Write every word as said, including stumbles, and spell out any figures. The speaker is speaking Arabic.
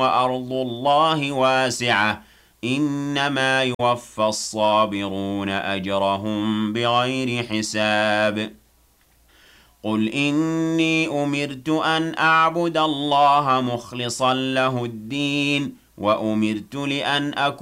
وأرض الله واسعة إنما يوفى الصابرون أجرهم بغير حساب قل إني أمرت أن أعبد الله مخلصا له الدين وأمرت لأن أكون